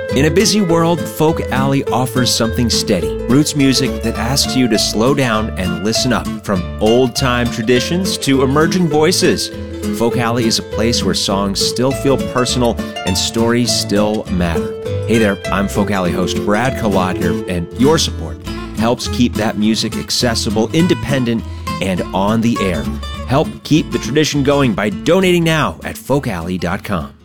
In a busy world, Folk Alley offers something steady, roots music that asks you to slow down and listen up. From old-time traditions to emerging voices, Folk Alley is a place where songs still feel personal and stories still matter. Hey there, I'm Folk Alley host Brad Kalad here, and your support helps keep that music accessible, independent, and on the air. Help keep the tradition going by donating now at folkalley.com.